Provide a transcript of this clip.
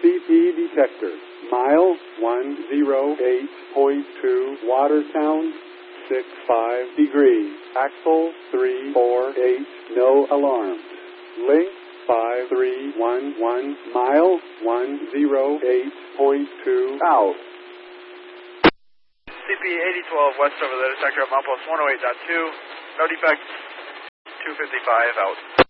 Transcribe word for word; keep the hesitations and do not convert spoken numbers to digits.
C P detector. Mile one oh eight point two, Watertown, six five degrees. Axle three four eight, no alarms. Link five three one one, mile one oh eight point two, out. C P eighty twelve west over the detector at Mount Post one oh eight point two. No defects. two fifty-five out.